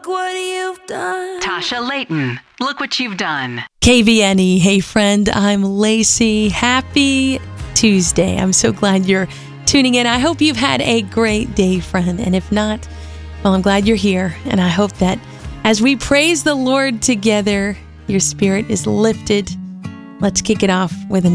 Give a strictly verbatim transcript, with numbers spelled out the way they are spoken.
what you've done. Tasha Layton, look what you've done. K V N E, hey friend, I'm Lacey. Happy Tuesday. I'm so glad you're tuning in. I hope you've had a great day, friend. And if not, well, I'm glad you're here. And I hope that as we praise the Lord together, your spirit is lifted. Let's kick it off with a